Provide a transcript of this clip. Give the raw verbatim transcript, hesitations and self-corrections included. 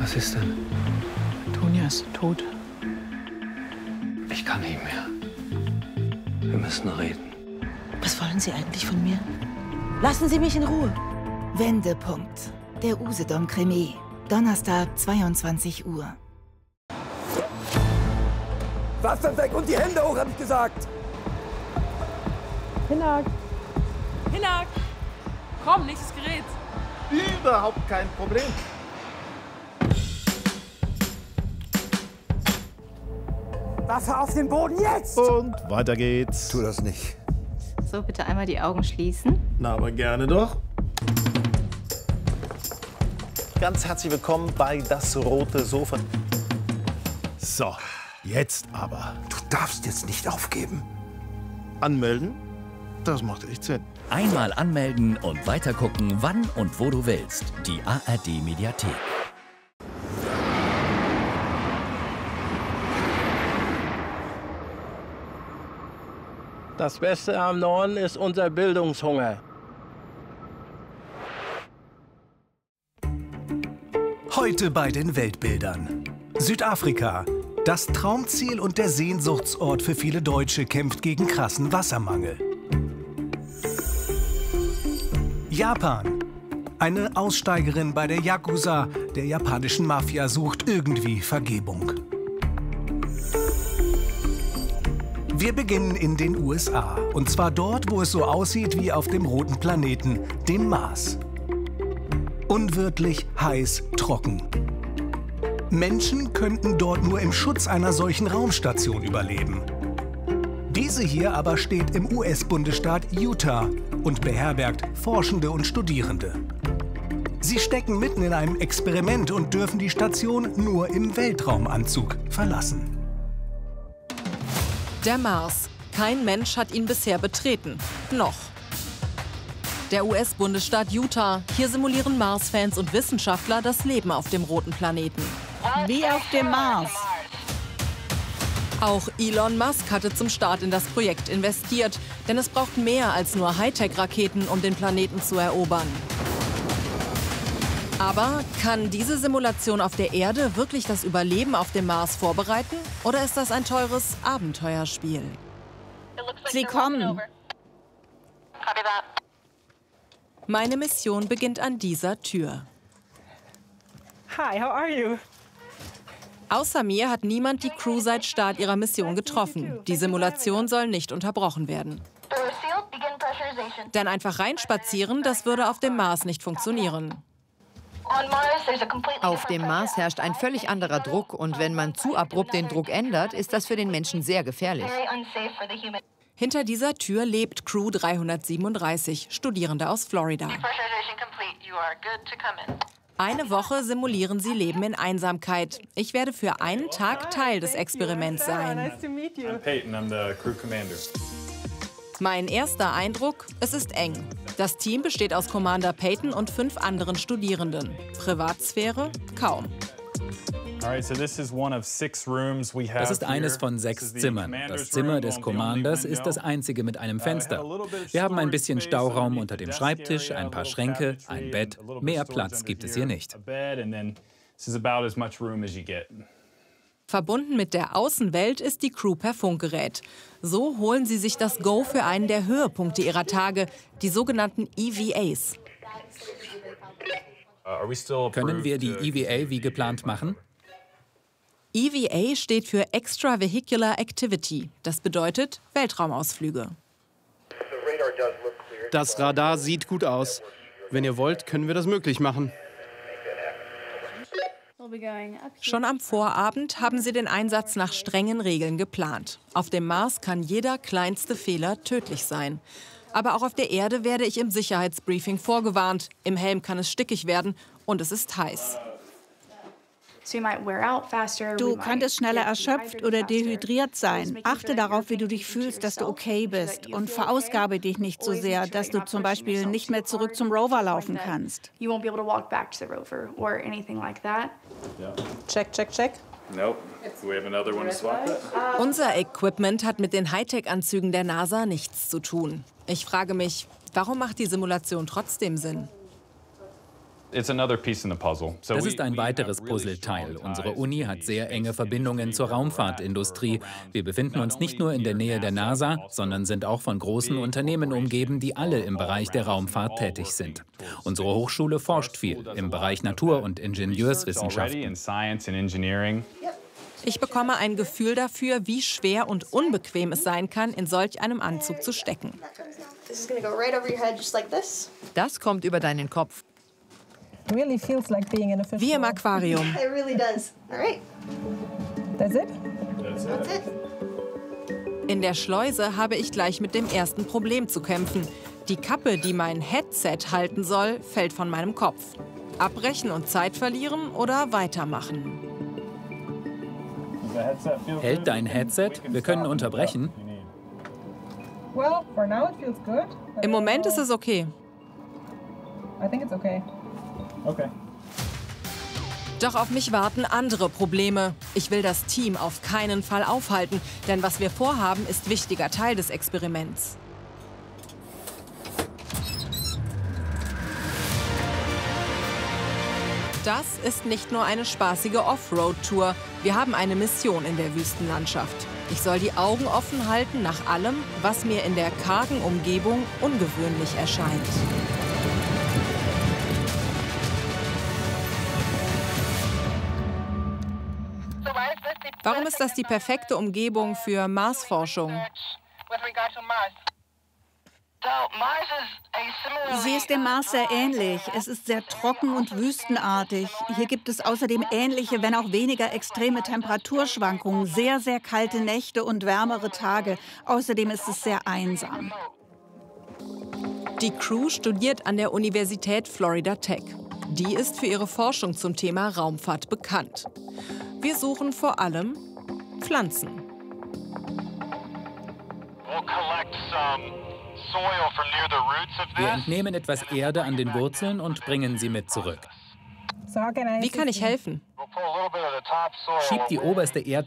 Was ist denn? Tonia ist tot. Ich kann nicht mehr. Wir müssen reden. Was wollen Sie eigentlich von mir? Lassen Sie mich in Ruhe. Wendepunkt. Der Usedom-Krimi. Donnerstag, zweiundzwanzig Uhr. Waffe weg und die Hände hoch, hab ich gesagt! Hinak! Hinak! Komm, nächstes Gerät! Überhaupt kein Problem. Waffe auf den Boden jetzt! Und weiter geht's. Tu das nicht. So, bitte einmal die Augen schließen. Na, aber gerne doch. Ganz herzlich willkommen bei Das Rote Sofa. So, jetzt aber. Du darfst jetzt nicht aufgeben. Anmelden? Das macht echt Sinn. Einmal anmelden und weitergucken, wann und wo du willst. Die A R D-Mediathek. Das Beste am Norden ist unser Bildungshunger. Heute bei den Weltbildern. Südafrika. Das Traumziel und der Sehnsuchtsort für viele Deutsche kämpft gegen krassen Wassermangel. Japan. Eine Aussteigerin bei der Yakuza, der japanischen Mafia, sucht irgendwie Vergebung. Wir beginnen in den U S A. Und zwar dort, wo es so aussieht wie auf dem roten Planeten, dem Mars. Unwirtlich, heiß, trocken. Menschen könnten dort nur im Schutz einer solchen Raumstation überleben. Diese hier aber steht im U S-Bundesstaat Utah und beherbergt Forschende und Studierende. Sie stecken mitten in einem Experiment und dürfen die Station nur im Weltraumanzug verlassen. Der Mars. Kein Mensch hat ihn bisher betreten. Noch. Der U S-Bundesstaat Utah. Hier simulieren Mars-Fans und Wissenschaftler das Leben auf dem roten Planeten. Wie auf dem Mars. Auch Elon Musk hatte zum Start in das Projekt investiert. Denn es braucht mehr als nur Hightech-Raketen, um den Planeten zu erobern. Aber kann diese Simulation auf der Erde wirklich das Überleben auf dem Mars vorbereiten? Oder ist das ein teures Abenteuerspiel? Sie kommen. Meine Mission beginnt an dieser Tür. Hi, how are you? Außer mir hat niemand die Crew seit Start ihrer Mission getroffen. Die Simulation soll nicht unterbrochen werden. Denn einfach reinspazieren, das würde auf dem Mars nicht funktionieren. Auf dem Mars herrscht ein völlig anderer Druck und wenn man zu abrupt den Druck ändert, ist das für den Menschen sehr gefährlich. Hinter dieser Tür lebt Crew dreihundertsiebenunddreißig, Studierende aus Florida. Eine Woche simulieren sie Leben in Einsamkeit. Ich werde für einen Tag Teil des Experiments sein. Mein erster Eindruck, es ist eng. Das Team besteht aus Commander Peyton und fünf anderen Studierenden. Privatsphäre? Kaum. Das ist eines von sechs Zimmern. Das Zimmer des Commanders ist das einzige mit einem Fenster. Wir haben ein bisschen Stauraum unter dem Schreibtisch, ein paar Schränke, ein Bett. Mehr Platz gibt es hier nicht. Verbunden mit der Außenwelt ist die Crew per Funkgerät. So holen sie sich das Go für einen der Höhepunkte ihrer Tage, die sogenannten E V As. Können wir die E V A wie geplant machen? E V A steht für Extravehicular Activity. Das bedeutet Weltraumausflüge. Das Radar sieht gut aus. Wenn ihr wollt, können wir das möglich machen. Schon am Vorabend haben sie den Einsatz nach strengen Regeln geplant. Auf dem Mars kann jeder kleinste Fehler tödlich sein. Aber auch auf der Erde werde ich im Sicherheitsbriefing vorgewarnt. Im Helm kann es stickig werden und es ist heiß. Du könntest schneller erschöpft oder dehydriert sein. Achte darauf, wie du dich fühlst, dass du okay bist. Und verausgabe dich nicht so sehr, dass du zum Beispiel nicht mehr zurück zum Rover laufen kannst. Check, check, check. Unser Equipment hat mit den Hightech-Anzügen der NASA nichts zu tun. Ich frage mich, warum macht die Simulation trotzdem Sinn? Das ist ein weiteres Puzzleteil. Unsere Uni hat sehr enge Verbindungen zur Raumfahrtindustrie. Wir befinden uns nicht nur in der Nähe der NASA, sondern sind auch von großen Unternehmen umgeben, die alle im Bereich der Raumfahrt tätig sind. Unsere Hochschule forscht viel im Bereich Natur- und Ingenieurswissenschaften. Ich bekomme ein Gefühl dafür, wie schwer und unbequem es sein kann, in solch einem Anzug zu stecken. Das kommt über deinen Kopf. Wie im Aquarium. In der Schleuse habe ich gleich mit dem ersten Problem zu kämpfen. Die Kappe, die mein Headset halten soll, fällt von meinem Kopf. Abbrechen und Zeit verlieren oder weitermachen? Hält dein Headset? Wir können unterbrechen. Im Moment ist es okay. Doch auf mich warten andere Probleme. Ich will das Team auf keinen Fall aufhalten, denn was wir vorhaben, ist wichtiger Teil des Experiments. Das ist nicht nur eine spaßige Offroad-Tour. Wir haben eine Mission in der Wüstenlandschaft. Ich soll die Augen offen halten nach allem, was mir in der kargen Umgebung ungewöhnlich erscheint. Warum ist das die perfekte Umgebung für Marsforschung? Sie ist dem Mars sehr ähnlich. Es ist sehr trocken und wüstenartig. Hier gibt es außerdem ähnliche, wenn auch weniger extreme Temperaturschwankungen, sehr, sehr kalte Nächte und wärmere Tage. Außerdem ist es sehr einsam. Die Crew studiert an der Universität Florida Tech. Die ist für ihre Forschung zum Thema Raumfahrt bekannt. Wir suchen vor allem Pflanzen. Wir entnehmen etwas Erde an den Wurzeln und bringen sie mit zurück. Wie kann ich helfen? Schieb die oberste Erd